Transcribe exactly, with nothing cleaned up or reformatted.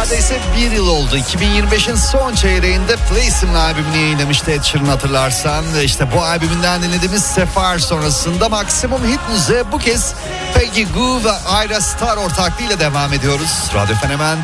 neredeyse bir yıl oldu. iki bin yirmi beşin son çeyreğinde Play isimli albümünü yayınlamıştı Ed Sheeran, hatırlarsan. İşte bu albümünden dinlediğimiz Sefer sonrasında Maximum Hit Müziğe bu kez Peggy Gou ve Ayra Starr ortaklığıyla devam ediyoruz. Radyo Fenomen